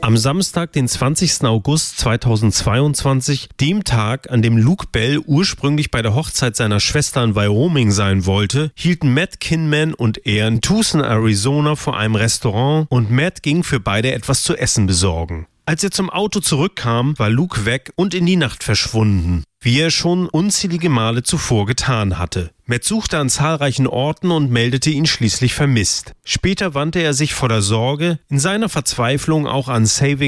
Am Samstag, den 20. August 2022, dem Tag, an dem Luke Bell ursprünglich bei der Hochzeit seiner Schwester in Wyoming sein wollte, hielten Matt Kinman und er in Tucson, Arizona vor einem Restaurant und Matt ging für beide etwas zu essen besorgen. Als er zum Auto zurückkam, war Luke weg und in die Nacht verschwunden, wie er schon unzählige Male zuvor getan hatte. Matt suchte an zahlreichen Orten und meldete ihn schließlich vermisst. Später wandte er sich voller Sorge, in seiner Verzweiflung auch an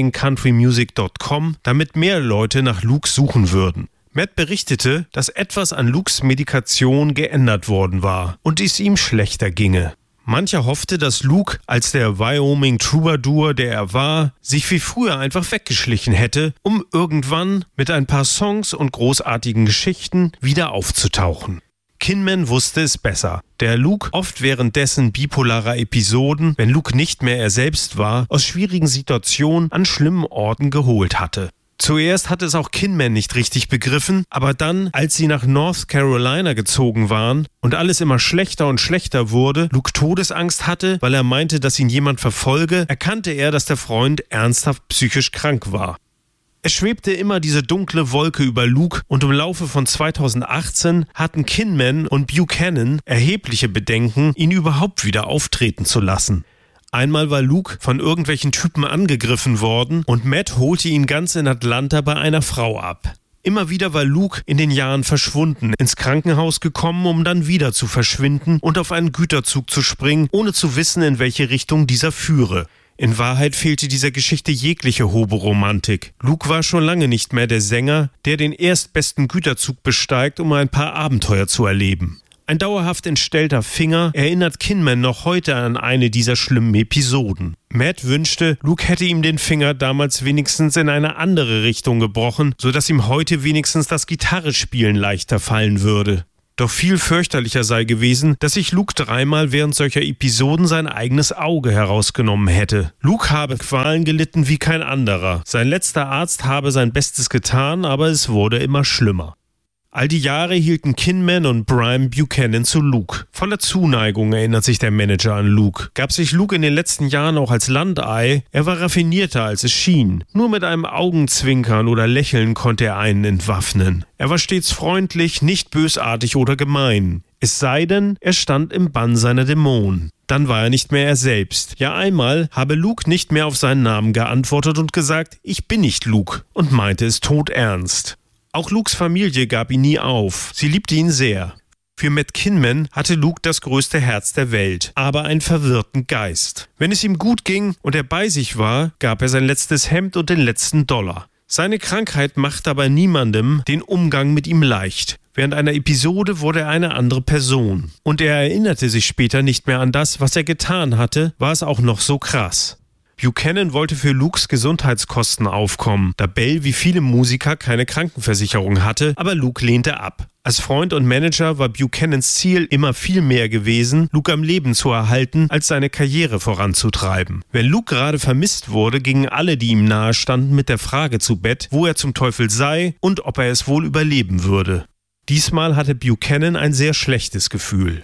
savingcountrymusic.com, damit mehr Leute nach Luke suchen würden. Matt berichtete, dass etwas an Lukes Medikation geändert worden war und es ihm schlechter ginge. Mancher hoffte, dass Luke, als der Wyoming Troubadour, der er war, sich wie früher einfach weggeschlichen hätte, um irgendwann mit ein paar Songs und großartigen Geschichten wieder aufzutauchen. Kinman wusste es besser, der Luke oft währenddessen bipolarer Episoden, wenn Luke nicht mehr er selbst war, aus schwierigen Situationen an schlimmen Orten geholt hatte. Zuerst hatte es auch Kinman nicht richtig begriffen, aber dann, als sie nach North Carolina gezogen waren und alles immer schlechter und schlechter wurde, Luke Todesangst hatte, weil er meinte, dass ihn jemand verfolge, erkannte er, dass der Freund ernsthaft psychisch krank war. Es schwebte immer diese dunkle Wolke über Luke und im Laufe von 2018 hatten Kinman und Buchanan erhebliche Bedenken, ihn überhaupt wieder auftreten zu lassen. Einmal war Luke von irgendwelchen Typen angegriffen worden und Matt holte ihn ganz in Atlanta bei einer Frau ab. Immer wieder war Luke in den Jahren verschwunden, ins Krankenhaus gekommen, um dann wieder zu verschwinden und auf einen Güterzug zu springen, ohne zu wissen, in welche Richtung dieser führe. In Wahrheit fehlte dieser Geschichte jegliche Hoboromantik. Luke war schon lange nicht mehr der Sänger, der den erstbesten Güterzug besteigt, um ein paar Abenteuer zu erleben. Ein dauerhaft entstellter Finger erinnert Kinman noch heute an eine dieser schlimmen Episoden. Matt wünschte, Luke hätte ihm den Finger damals wenigstens in eine andere Richtung gebrochen, sodass ihm heute wenigstens das Gitarrespielen leichter fallen würde. Doch viel fürchterlicher sei gewesen, dass sich Luke dreimal während solcher Episoden sein eigenes Auge herausgenommen hätte. Luke habe Qualen gelitten wie kein anderer. Sein letzter Arzt habe sein Bestes getan, aber es wurde immer schlimmer. All die Jahre hielten Kinman und Brian Buchanan zu Luke. Voller Zuneigung erinnert sich der Manager an Luke. Gab sich Luke in den letzten Jahren auch als Landei? Er war raffinierter, als es schien. Nur mit einem Augenzwinkern oder Lächeln konnte er einen entwaffnen. Er war stets freundlich, nicht bösartig oder gemein. Es sei denn, er stand im Bann seiner Dämonen. Dann war er nicht mehr er selbst. Ja, einmal habe Luke nicht mehr auf seinen Namen geantwortet und gesagt, ich bin nicht Luke, und meinte es todernst. Auch Lukes Familie gab ihn nie auf. Sie liebte ihn sehr. Für Matt Kinman hatte Luke das größte Herz der Welt, aber einen verwirrten Geist. Wenn es ihm gut ging und er bei sich war, gab er sein letztes Hemd und den letzten Dollar. Seine Krankheit machte aber niemandem den Umgang mit ihm leicht. Während einer Episode wurde er eine andere Person. Und er erinnerte sich später nicht mehr an das, was er getan hatte, war es auch noch so krass. Buchanan wollte für Lukes Gesundheitskosten aufkommen, da Bell wie viele Musiker keine Krankenversicherung hatte, aber Luke lehnte ab. Als Freund und Manager war Buchanans Ziel immer viel mehr gewesen, Luke am Leben zu erhalten, als seine Karriere voranzutreiben. Wenn Luke gerade vermisst wurde, gingen alle, die ihm nahe standen, mit der Frage zu Bett, wo er zum Teufel sei und ob er es wohl überleben würde. Diesmal hatte Buchanan ein sehr schlechtes Gefühl.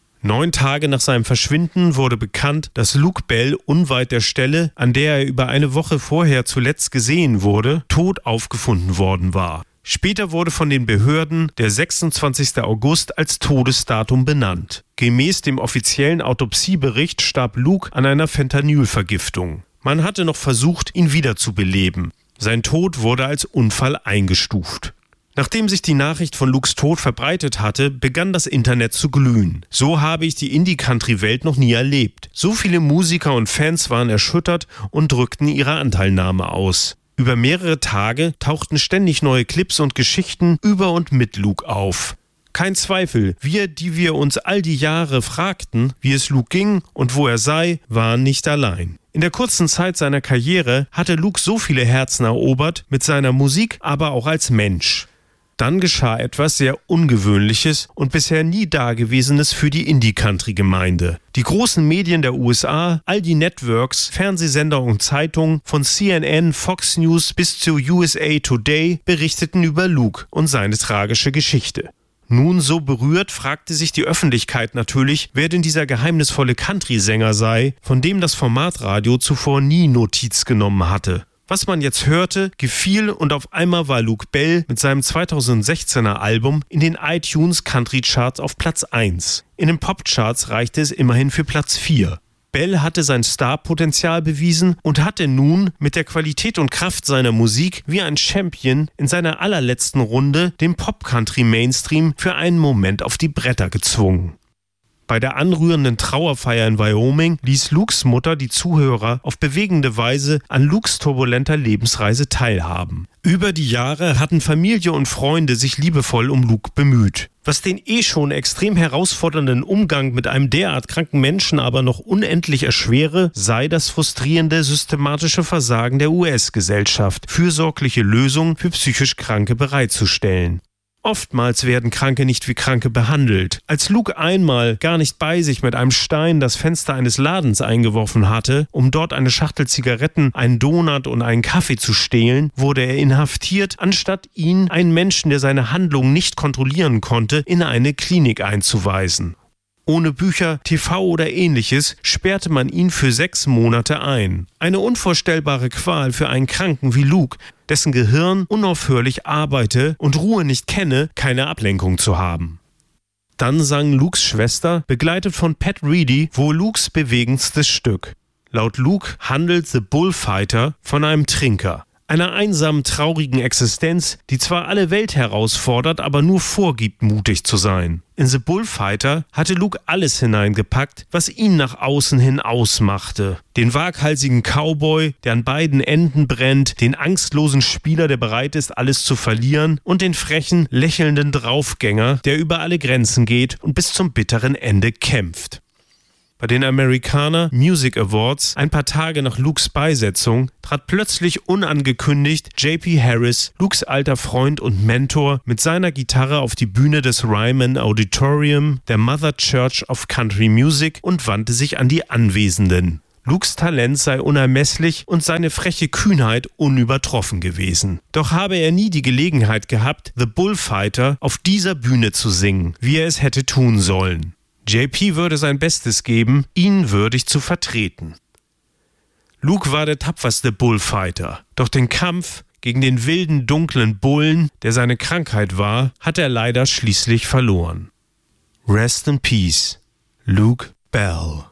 9 Tage nach seinem Verschwinden wurde bekannt, dass Luke Bell unweit der Stelle, an der er über eine Woche vorher zuletzt gesehen wurde, tot aufgefunden worden war. Später wurde von den Behörden der 26. August als Todesdatum benannt. Gemäß dem offiziellen Autopsiebericht starb Luke an einer Fentanylvergiftung. Man hatte noch versucht, ihn wiederzubeleben. Sein Tod wurde als Unfall eingestuft. Nachdem sich die Nachricht von Lukes Tod verbreitet hatte, begann das Internet zu glühen. So habe ich die Indie-Country-Welt noch nie erlebt. So viele Musiker und Fans waren erschüttert und drückten ihre Anteilnahme aus. Über mehrere Tage tauchten ständig neue Clips und Geschichten über und mit Luke auf. Kein Zweifel, wir, die wir uns all die Jahre fragten, wie es Luke ging und wo er sei, waren nicht allein. In der kurzen Zeit seiner Karriere hatte Luke so viele Herzen erobert, mit seiner Musik, aber auch als Mensch. Dann geschah etwas sehr Ungewöhnliches und bisher nie Dagewesenes für die Indie-Country-Gemeinde. Die großen Medien der USA, all die Networks, Fernsehsender und Zeitungen, von CNN, Fox News bis zu USA Today berichteten über Luke und seine tragische Geschichte. Nun, so berührt, fragte sich die Öffentlichkeit natürlich, wer denn dieser geheimnisvolle Country-Sänger sei, von dem das Formatradio zuvor nie Notiz genommen hatte. Was man jetzt hörte, gefiel und auf einmal war Luke Bell mit seinem 2016er Album in den iTunes Country Charts auf Platz 1. In den Popcharts reichte es immerhin für Platz 4. Bell hatte sein Starpotenzial bewiesen und hatte nun mit der Qualität und Kraft seiner Musik wie ein Champion in seiner allerletzten Runde den Pop-Country-Mainstream für einen Moment auf die Bretter gezwungen. Bei der anrührenden Trauerfeier in Wyoming ließ Lukes Mutter die Zuhörer auf bewegende Weise an Lukes turbulenter Lebensreise teilhaben. Über die Jahre hatten Familie und Freunde sich liebevoll um Luke bemüht. Was den schon extrem herausfordernden Umgang mit einem derart kranken Menschen aber noch unendlich erschwere, sei das frustrierende systematische Versagen der US-Gesellschaft, fürsorgliche Lösungen für psychisch Kranke bereitzustellen. Oftmals werden Kranke nicht wie Kranke behandelt. Als Luke einmal gar nicht bei sich mit einem Stein das Fenster eines Ladens eingeworfen hatte, um dort eine Schachtel Zigaretten, einen Donut und einen Kaffee zu stehlen, wurde er inhaftiert, anstatt ihn, einen Menschen, der seine Handlungen nicht kontrollieren konnte, in eine Klinik einzuweisen. Ohne Bücher, TV oder ähnliches sperrte man ihn für 6 Monate ein. Eine unvorstellbare Qual für einen Kranken wie Luke, dessen Gehirn unaufhörlich arbeite und Ruhe nicht kenne, keine Ablenkung zu haben. Dann sang Lukes Schwester, begleitet von Pat Reedy, wohl Lukes bewegendstes Stück. Laut Luke handelt The Bullfighter von einem Trinker. Einer einsamen, traurigen Existenz, die zwar alle Welt herausfordert, aber nur vorgibt, mutig zu sein. In The Bullfighter hatte Luke alles hineingepackt, was ihn nach außen hin ausmachte. Den waghalsigen Cowboy, der an beiden Enden brennt, den angstlosen Spieler, der bereit ist, alles zu verlieren, und den frechen, lächelnden Draufgänger, der über alle Grenzen geht und bis zum bitteren Ende kämpft. Bei den Americana Music Awards, ein paar Tage nach Lukes Beisetzung, trat plötzlich unangekündigt J.P. Harris, Lukes alter Freund und Mentor, mit seiner Gitarre auf die Bühne des Ryman Auditorium, der Mother Church of Country Music, und wandte sich an die Anwesenden. Lukes Talent sei unermesslich und seine freche Kühnheit unübertroffen gewesen. Doch habe er nie die Gelegenheit gehabt, The Bullfighter auf dieser Bühne zu singen, wie er es hätte tun sollen. JP würde sein Bestes geben, ihn würdig zu vertreten. Luke war der tapferste Bullfighter, doch den Kampf gegen den wilden, dunklen Bullen, der seine Krankheit war, hat er leider schließlich verloren. Rest in Peace, Luke Bell.